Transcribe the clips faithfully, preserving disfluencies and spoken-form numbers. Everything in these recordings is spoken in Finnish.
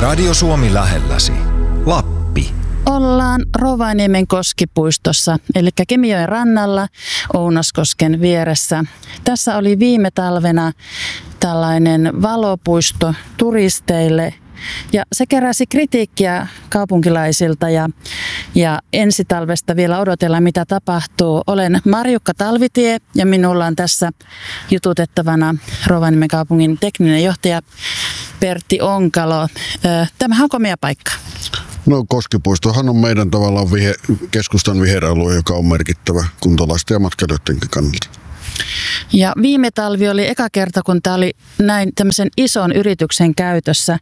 Radio Suomi lähelläsi. Lappi. Ollaan Rovaniemen koskipuistossa, eli Kemijoen rannalla Ounaskosken vieressä. Tässä oli viime talvena tällainen valopuisto turisteille. Ja se keräsi kritiikkiä kaupunkilaisilta ja, ja ensi talvesta vielä odotellaan, mitä tapahtuu. Olen Marjukka Talvitie ja minulla on tässä jututettavana Rovaniemen kaupungin tekninen johtaja Pertti Onkalo. Tämähän on komea paikka. No Koskipuistohan on meidän tavallaan vihe, keskustan viheralue, joka on merkittävä kuntalaisten ja matkailijoidenkin kannalta. Ja viime talvi oli eka kerta, kun tämä oli näin tämmöisen ison yrityksen käytössä.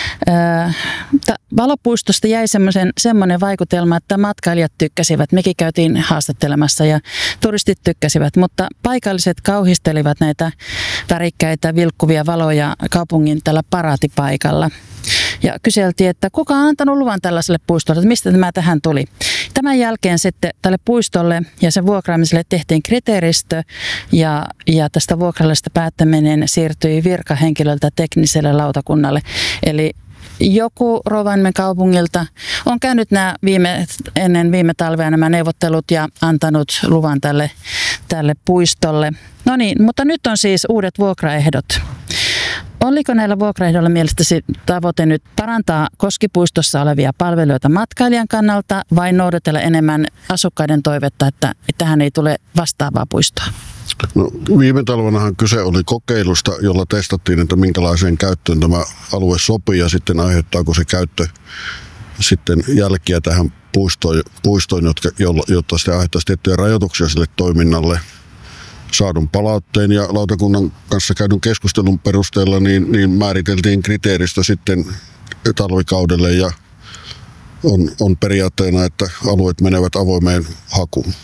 Valopuistosta jäi semmoinen vaikutelma, että matkailijat tykkäsivät. Mekin käytiin haastattelemassa ja turistit tykkäsivät, mutta paikalliset kauhistelivat näitä värikkäitä vilkkuvia valoja kaupungin tällä paraatipaikalla. Ja kyseltiin, että kuka on antanut luvan tällaiselle puistolle, että mistä tämä tähän tuli. Tämän jälkeen sitten tälle puistolle ja sen vuokraamiselle tehtiin kriteeristö ja, ja tästä vuokrallisesta päättäminen siirtyi virkahenkilöltä tekniselle lautakunnalle. Eli joku Rovaniemen kaupungilta on käynyt nämä viime, ennen viime talvea nämä neuvottelut ja antanut luvan tälle, tälle puistolle. No niin, mutta nyt on siis uudet vuokraehdot. Oliko näillä vuokraehdoilla mielestäsi tavoite nyt parantaa Koskipuistossa olevia palveluita matkailijan kannalta vai noudatella enemmän asukkaiden toivetta, että tähän ei tule vastaavaa puistoa? No, viime talvenahan kyse oli kokeilusta, jolla testattiin, että minkälaiseen käyttöön tämä alue sopii ja sitten aiheuttaako se käyttö sitten jälkiä tähän puistoon, puistoon jotka, jotta se aiheuttaisi tiettyjä rajoituksia sille toiminnalle. Saadun palautteen ja lautakunnan kanssa käydyn keskustelun perusteella niin, niin määriteltiin kriteeristö sitten talvikaudelle ja on, on periaatteena, että alueet menevät avoimeen hakuun.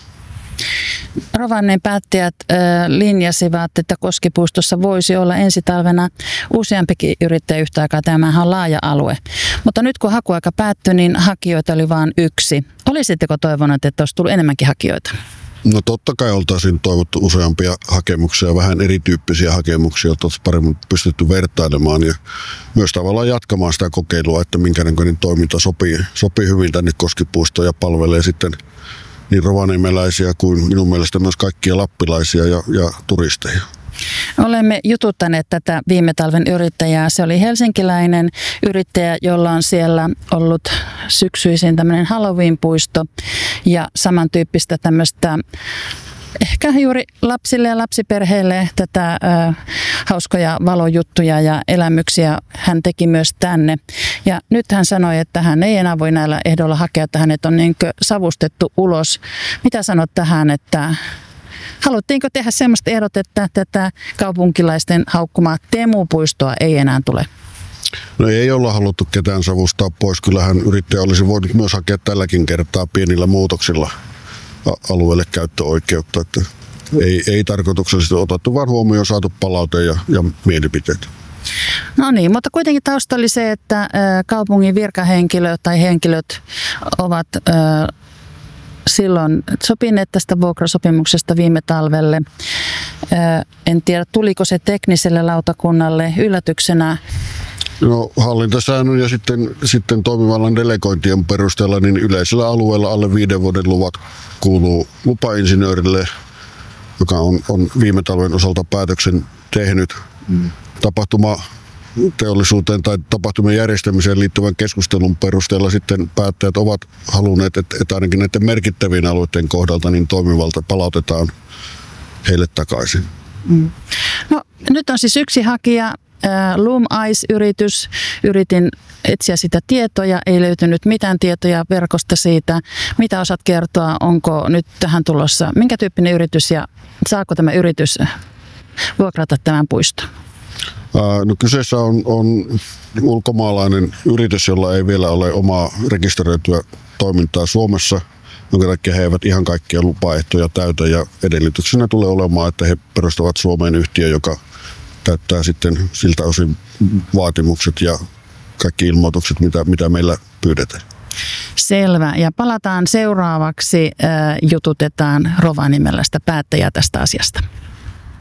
Rovaniemen päättäjät äh, linjasivat, että Koskipuistossa voisi olla ensi talvena useampikin yrittäjä yhtä aikaa. Tämähän on laaja alue. Mutta nyt kun hakuaika päättyi, niin hakijoita oli vain yksi. Olisitteko toivonut, että olisi tullut enemmänkin hakijoita? No totta kai oltaisiin toivottu useampia hakemuksia, vähän erityyppisiä hakemuksia, jotta olisi paremmin pystytty vertailemaan ja myös tavallaan jatkamaan sitä kokeilua, että minkä näköinen toiminta sopii, sopii hyvin tänne Koskipuistoon ja palvelee sitten niin rovaniemeläisiä kuin minun mielestä myös kaikkia lappilaisia ja, ja turisteja. Olemme jututtaneet tätä viime talven yrittäjää. Se oli helsinkiläinen yrittäjä, jolla on siellä ollut syksyisin tämmöinen Halloween-puisto ja samantyyppistä tämmöistä ehkä juuri lapsille ja lapsiperheille tätä ö, hauskoja valojuttuja ja elämyksiä hän teki myös tänne. Ja nyt hän sanoi, että hän ei enää voi näillä ehdoilla hakea, että hänet on niin kuin savustettu ulos. Mitä sanot tähän, että haluttiinko tehdä semmoista ehdot, että tätä kaupunkilaisten haukkumaa Teemu-puistoa ei enää tule? No ei olla haluttu ketään savustaa pois. Kyllähän yrittäjä olisi voinut myös hakea tälläkin kertaa pienillä muutoksilla alueelle käyttöoikeutta. Että ei, ei tarkoituksellisesti otettu, vaan huomioon saatu palaute ja, ja mielipiteet. No niin, mutta kuitenkin tausta oli se, että kaupungin virkahenkilöt tai henkilöt ovat silloin sopineet tästä vuokrasopimuksesta viime talvelle. En tiedä, tuliko se tekniselle lautakunnalle yllätyksenä? No hallintasäännön ja sitten, sitten toimivallan delegointien perusteella niin yleisellä alueella alle viiden vuoden luvat kuuluu lupainsinöörille, joka on, on viime talven osalta päätöksen tehnyt. Mm. Tapahtuma teollisuuteen tai tapahtumien järjestämiseen liittyvän keskustelun perusteella sitten päättäjät ovat halunneet, että, että ainakin näiden merkittävien alueiden kohdalta niin toimivalta palautetaan heille takaisin. Mm. No, nyt on siis yksi hakija, Loom Ice-yritys. Yritin etsiä sitä tietoja, ei löytynyt mitään tietoja verkosta siitä. Mitä osaat kertoa, onko nyt tähän tulossa, minkä tyyppinen yritys ja saako tämä yritys vuokrata tämän puiston? No, kyseessä on, on ulkomaalainen yritys, jolla ei vielä ole omaa rekisteröityä toimintaa Suomessa, jonka takia he eivät ihan kaikkia lupaehtoja täytä ja edellytyksenä tulee olemaan, että he perustavat Suomeen yhtiö, joka täyttää sitten siltä osin vaatimukset ja kaikki ilmoitukset, mitä, mitä meillä pyydetään. Selvä. Ja palataan seuraavaksi, äh, jututetaan Rovaniemeläistä päättäjää tästä asiasta.